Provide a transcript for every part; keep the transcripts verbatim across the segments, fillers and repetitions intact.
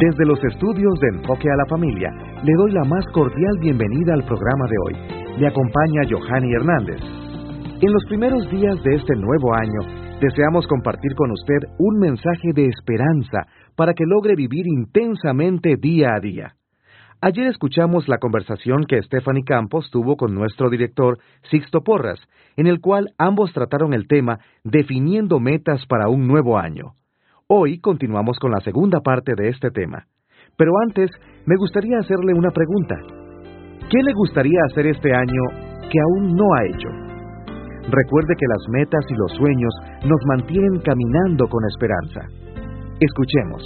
Desde los estudios de Enfoque a la Familia, le doy la más cordial bienvenida al programa de hoy. Le acompaña Johanny Hernández. En los primeros días de este nuevo año, deseamos compartir con usted un mensaje de esperanza para que logre vivir intensamente día a día. Ayer escuchamos la conversación que Stephanie Campos tuvo con nuestro director Sixto Porras, en el cual ambos trataron el tema definiendo metas para un nuevo año. Hoy continuamos con la segunda parte de este tema. Pero antes, me gustaría hacerle una pregunta. ¿Qué le gustaría hacer este año que aún no ha hecho? Recuerde que las metas y los sueños nos mantienen caminando con esperanza. Escuchemos.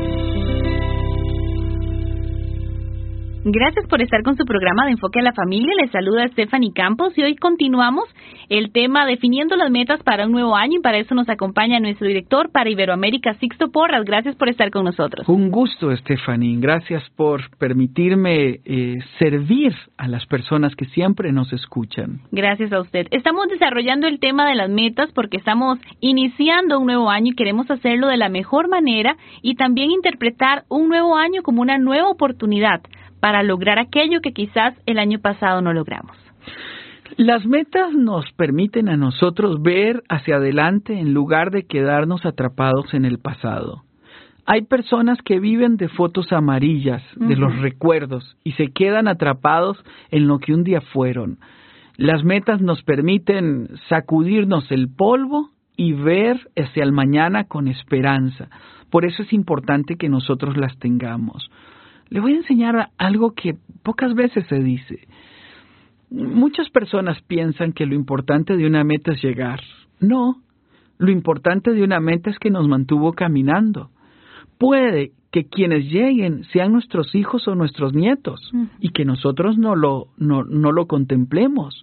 Gracias por estar con su programa de Enfoque a la Familia. Les saluda Stephanie Campos y hoy continuamos el tema definiendo las metas para un nuevo año y para eso nos acompaña nuestro director para Iberoamérica, Sixto Porras. Gracias por estar con nosotros. Un gusto, Stephanie. Gracias por permitirme eh, servir a las personas que siempre nos escuchan. Gracias a usted. Estamos desarrollando el tema de las metas porque estamos iniciando un nuevo año y queremos hacerlo de la mejor manera y también interpretar un nuevo año como una nueva oportunidad para lograr aquello que quizás el año pasado no logramos. Las metas nos permiten a nosotros ver hacia adelante en lugar de quedarnos atrapados en el pasado. Hay personas que viven de fotos amarillas, uh-huh. de los recuerdos, y se quedan atrapados en lo que un día fueron. Las metas nos permiten sacudirnos el polvo y ver hacia el mañana con esperanza. Por eso es importante que nosotros las tengamos. Le voy a enseñar algo que pocas veces se dice. Muchas personas piensan que lo importante de una meta es llegar. No, lo importante de una meta es que nos mantuvo caminando. Puede que quienes lleguen sean nuestros hijos o nuestros nietos uh-huh. y que nosotros no lo, no, no lo contemplemos.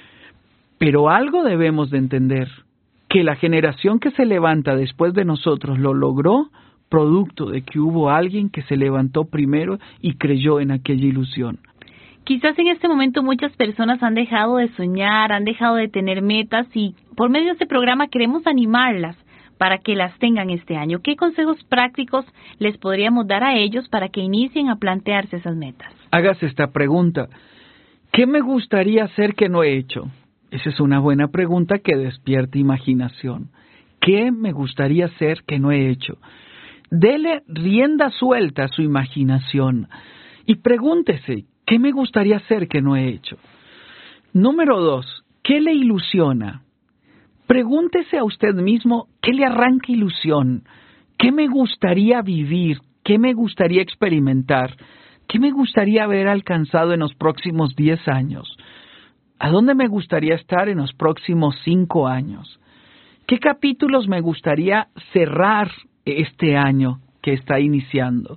Pero algo debemos de entender, que la generación que se levanta después de nosotros lo logró producto de que hubo alguien que se levantó primero y creyó en aquella ilusión. Quizás en este momento muchas personas han dejado de soñar, han dejado de tener metas y por medio de este programa queremos animarlas para que las tengan este año. ¿Qué consejos prácticos les podríamos dar a ellos para que inicien a plantearse esas metas? Hágase esta pregunta. ¿Qué me gustaría hacer que no he hecho? Esa es una buena pregunta que despierta imaginación. ¿Qué me gustaría hacer que no he hecho? Dele rienda suelta a su imaginación y pregúntese, ¿qué me gustaría hacer que no he hecho? Número dos, ¿qué le ilusiona? Pregúntese a usted mismo, ¿qué le arranca ilusión? ¿Qué me gustaría vivir? ¿Qué me gustaría experimentar? ¿Qué me gustaría haber alcanzado en los próximos diez años? ¿A dónde me gustaría estar en los próximos cinco años? ¿Qué capítulos me gustaría cerrar este año que está iniciando?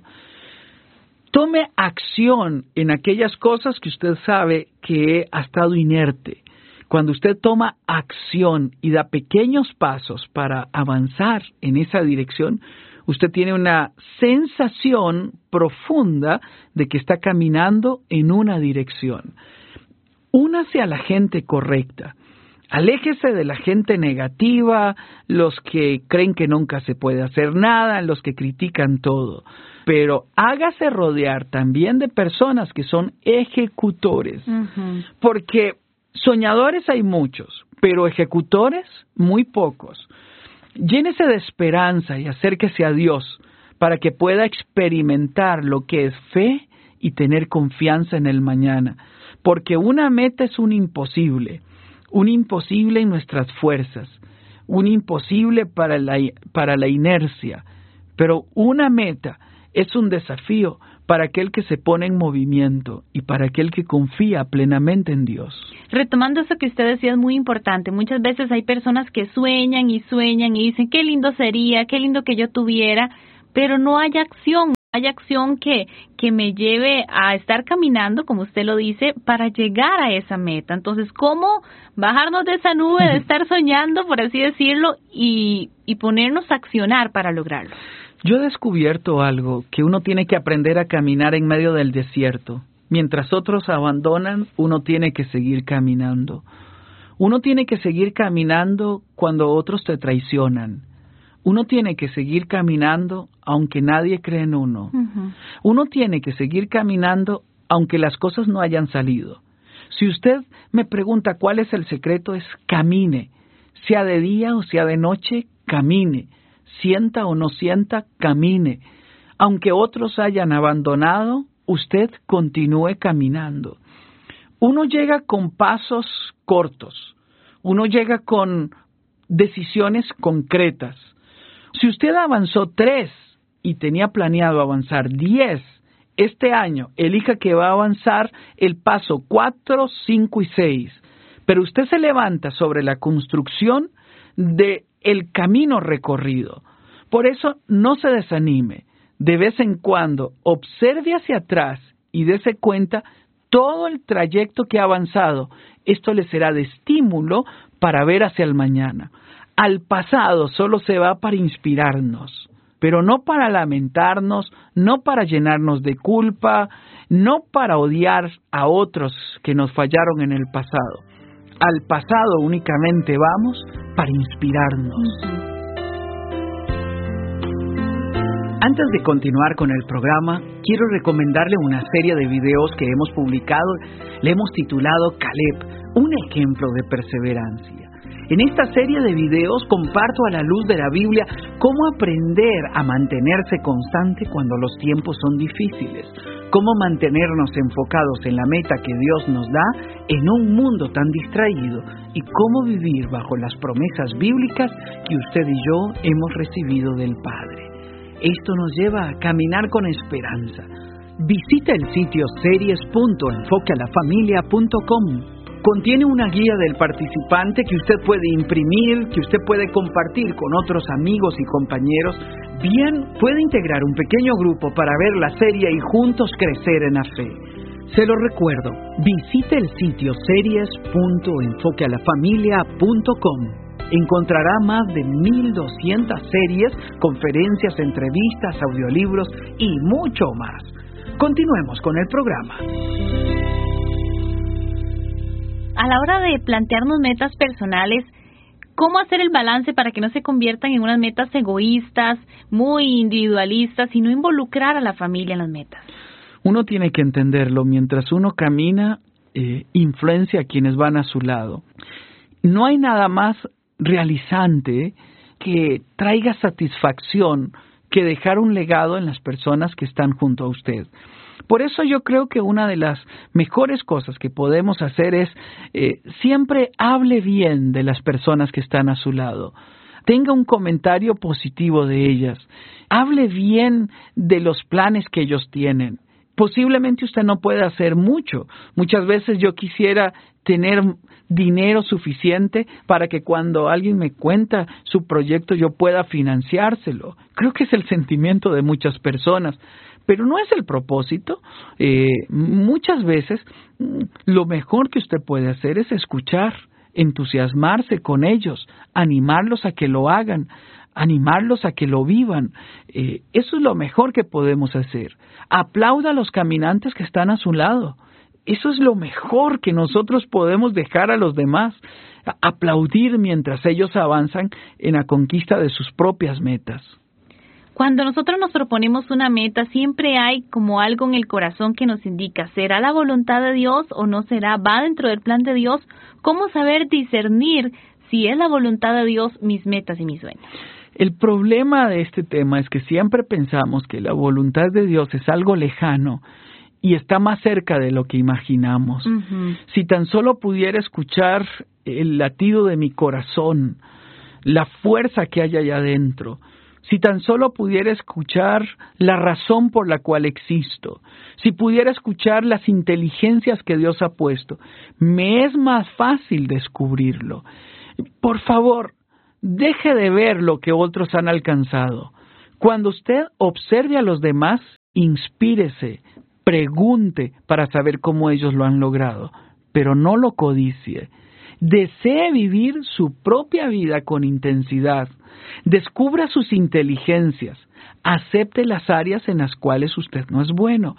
Tome acción en aquellas cosas que usted sabe que ha estado inerte. Cuando usted toma acción y da pequeños pasos para avanzar en esa dirección, usted tiene una sensación profunda de que está caminando en una dirección. Únase a la gente correcta. Aléjese de la gente negativa, los que creen que nunca se puede hacer nada, los que critican todo. Pero hágase rodear también de personas que son ejecutores. Uh-huh. Porque soñadores hay muchos, pero ejecutores muy pocos. Llénese de esperanza y acérquese a Dios para que pueda experimentar lo que es fe y tener confianza en el mañana. Porque una meta es un imposible. Un imposible en nuestras fuerzas, un imposible para la, para la inercia, pero una meta es un desafío para aquel que se pone en movimiento y para aquel que confía plenamente en Dios. Retomando eso que usted decía es muy importante, muchas veces hay personas que sueñan y sueñan y dicen qué lindo sería, qué lindo que yo tuviera, pero no hay acción. Hay acción que, que me lleve a estar caminando, como usted lo dice, para llegar a esa meta. Entonces, ¿cómo bajarnos de esa nube de estar soñando, por así decirlo, y, y ponernos a accionar para lograrlo? Yo he descubierto algo, que uno tiene que aprender a caminar en medio del desierto. Mientras otros abandonan, uno tiene que seguir caminando. Uno tiene que seguir caminando cuando otros te traicionan. Uno tiene que seguir caminando aunque nadie cree en uno. Uh-huh. Uno tiene que seguir caminando aunque las cosas no hayan salido. Si usted me pregunta cuál es el secreto, es camine. Sea de día o sea de noche, camine. Sienta o no sienta, camine. Aunque otros hayan abandonado, usted continúe caminando. Uno llega con pasos cortos. Uno llega con decisiones concretas. Si usted avanzó tres y tenía planeado avanzar diez, este año elija que va a avanzar el paso cuatro, cinco y seis. Pero usted se levanta sobre la construcción de el camino recorrido. Por eso no se desanime. De vez en cuando observe hacia atrás y dése cuenta todo el trayecto que ha avanzado. Esto le será de estímulo para ver hacia el mañana. Al pasado solo se va para inspirarnos, pero no para lamentarnos, no para llenarnos de culpa, no para odiar a otros que nos fallaron en el pasado. Al pasado únicamente vamos para inspirarnos. Antes de continuar con el programa, quiero recomendarle una serie de videos que hemos publicado. Le hemos titulado Caleb, un ejemplo de perseverancia. En esta serie de videos comparto a la luz de la Biblia cómo aprender a mantenerse constante cuando los tiempos son difíciles, cómo mantenernos enfocados en la meta que Dios nos da en un mundo tan distraído y cómo vivir bajo las promesas bíblicas que usted y yo hemos recibido del Padre. Esto nos lleva a caminar con esperanza. Visita el sitio series punto enfoque a la familia punto com. Contiene una guía del participante que usted puede imprimir, que usted puede compartir con otros amigos y compañeros. Bien, puede integrar un pequeño grupo para ver la serie y juntos crecer en la fe. Se lo recuerdo, visite el sitio series punto enfoque a la familia punto com. Encontrará más de mil doscientas series, conferencias, entrevistas, audiolibros y mucho más. Continuemos con el programa. A la hora de plantearnos metas personales, ¿cómo hacer el balance para que no se conviertan en unas metas egoístas, muy individualistas y no involucrar a la familia en las metas? Uno tiene que entenderlo. Mientras uno camina, eh, influencia a quienes van a su lado. No hay nada más realizante que traiga satisfacción que dejar un legado en las personas que están junto a usted. Por eso yo creo que una de las mejores cosas que podemos hacer es eh, siempre hable bien de las personas que están a su lado. Tenga un comentario positivo de ellas. Hable bien de los planes que ellos tienen. Posiblemente usted no pueda hacer mucho. Muchas veces yo quisiera tener dinero suficiente para que cuando alguien me cuenta su proyecto yo pueda financiárselo. Creo que es el sentimiento de muchas personas, pero no es el propósito. Eh, muchas veces lo mejor que usted puede hacer es escuchar, entusiasmarse con ellos, animarlos a que lo hagan, animarlos a que lo vivan. Eh, eso es lo mejor que podemos hacer. Aplauda a los caminantes que están a su lado. Eso es lo mejor que nosotros podemos dejar a los demás. Aplaudir mientras ellos avanzan en la conquista de sus propias metas. Cuando nosotros nos proponemos una meta, siempre hay como algo en el corazón que nos indica, ¿será la voluntad de Dios o no será? ¿Va dentro del plan de Dios? ¿Cómo saber discernir si es la voluntad de Dios mis metas y mis sueños? El problema de este tema es que siempre pensamos que la voluntad de Dios es algo lejano y está más cerca de lo que imaginamos. Uh-huh. Si tan solo pudiera escuchar el latido de mi corazón, la fuerza que hay allá adentro, si tan solo pudiera escuchar la razón por la cual existo, si pudiera escuchar las inteligencias que Dios ha puesto, me es más fácil descubrirlo. Por favor, deje de ver lo que otros han alcanzado. Cuando usted observe a los demás, inspírese, pregunte para saber cómo ellos lo han logrado, pero no lo codicie. Desee vivir su propia vida con intensidad. Descubra sus inteligencias. Acepte las áreas en las cuales usted no es bueno.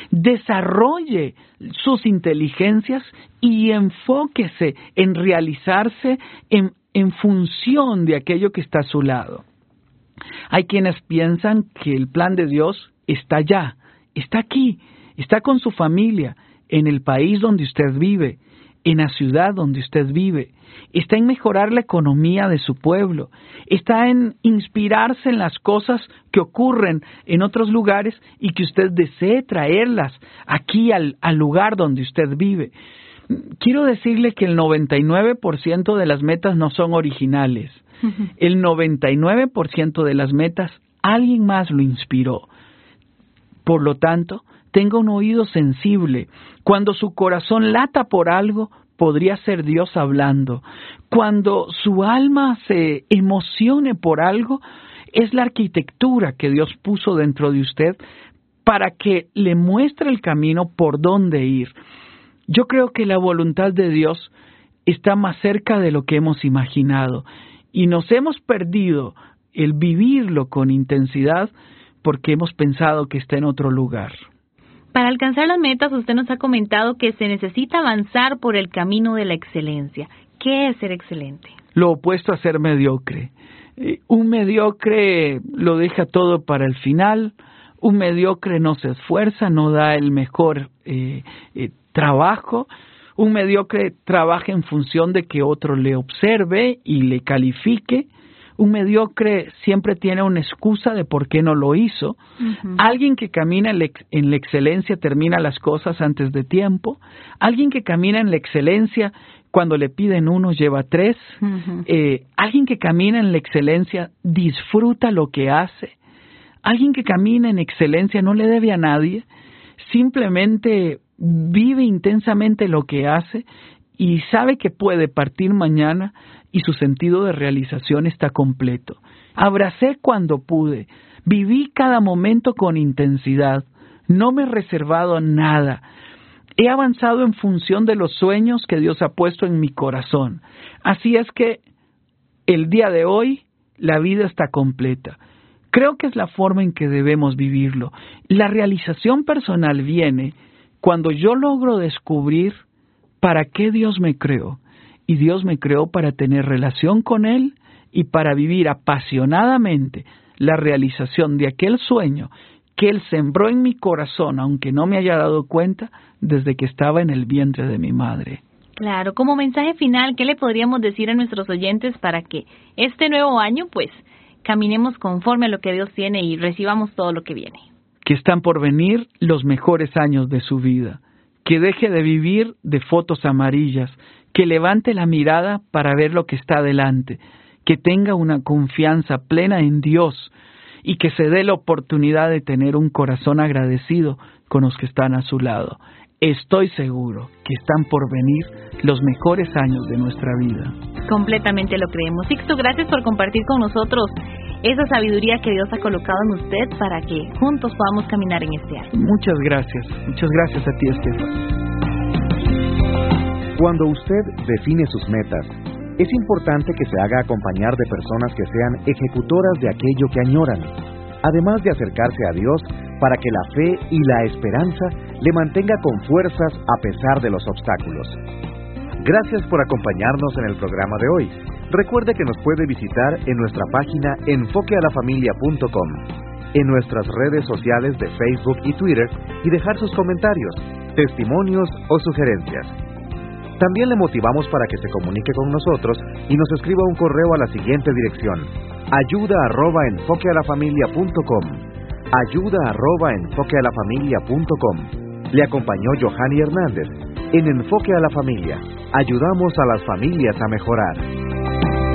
Desarrolle sus inteligencias y enfóquese en realizarse en, en función de aquello que está a su lado. Hay quienes piensan que el plan de Dios está allá, está aquí, está con su familia, en el país donde usted vive, en la ciudad donde usted vive, está en mejorar la economía de su pueblo, está en inspirarse en las cosas que ocurren en otros lugares y que usted desee traerlas aquí al, al lugar donde usted vive. Quiero decirle que el noventa y nueve por ciento de las metas no son originales. Uh-huh. El noventa y nueve por ciento de las metas alguien más lo inspiró. Por lo tanto, tenga un oído sensible. Cuando su corazón lata por algo, podría ser Dios hablando. Cuando su alma se emocione por algo, es la arquitectura que Dios puso dentro de usted para que le muestre el camino por dónde ir. Yo creo que la voluntad de Dios está más cerca de lo que hemos imaginado y nos hemos perdido el vivirlo con intensidad porque hemos pensado que está en otro lugar. Para alcanzar las metas, usted nos ha comentado que se necesita avanzar por el camino de la excelencia. ¿Qué es ser excelente? Lo opuesto a ser mediocre. Eh, un mediocre lo deja todo para el final. Un mediocre no se esfuerza, no da el mejor eh, eh, trabajo. Un mediocre trabaja en función de que otro le observe y le califique. Un mediocre siempre tiene una excusa de por qué no lo hizo. Uh-huh. Alguien que camina en la, en la excelencia termina las cosas antes de tiempo. Alguien que camina en la excelencia, cuando le piden uno, lleva tres. Uh-huh. Eh, alguien que camina en la excelencia disfruta lo que hace. Alguien que camina en excelencia no le debe a nadie. Simplemente vive intensamente lo que hace y sabe que puede partir mañana y su sentido de realización está completo. Abracé cuando pude, viví cada momento con intensidad, no me he reservado nada. He avanzado en función de los sueños que Dios ha puesto en mi corazón. Así es que el día de hoy la vida está completa. Creo que es la forma en que debemos vivirlo. La realización personal viene cuando yo logro descubrir para qué Dios me creó. Y Dios me creó para tener relación con Él y para vivir apasionadamente la realización de aquel sueño que Él sembró en mi corazón, aunque no me haya dado cuenta, desde que estaba en el vientre de mi madre. Claro, como mensaje final, ¿qué le podríamos decir a nuestros oyentes para que este nuevo año, pues, caminemos conforme a lo que Dios tiene y recibamos todo lo que viene? Que están por venir los mejores años de su vida. Que deje de vivir de fotos amarillas, que levante la mirada para ver lo que está delante, que tenga una confianza plena en Dios y que se dé la oportunidad de tener un corazón agradecido con los que están a su lado. Estoy seguro que están por venir los mejores años de nuestra vida. Completamente lo creemos. Sixto, gracias por compartir con nosotros esa sabiduría que Dios ha colocado en usted para que juntos podamos caminar en este año. Muchas gracias. Muchas gracias a ti, Estefan. Cuando usted define sus metas, es importante que se haga acompañar de personas que sean ejecutoras de aquello que añoran, además de acercarse a Dios para que la fe y la esperanza le mantenga con fuerzas a pesar de los obstáculos. Gracias por acompañarnos en el programa de hoy. Recuerde que nos puede visitar en nuestra página enfoque a la familia punto com, en nuestras redes sociales de Facebook y Twitter y dejar sus comentarios, testimonios o sugerencias. También le motivamos para que se comunique con nosotros y nos escriba un correo a la siguiente dirección: ayuda arroba enfoque a la familia punto com. ayuda arroba enfoque a la familia punto com. Le acompañó Johanny Hernández. En Enfoque a la Familia, ayudamos a las familias a mejorar.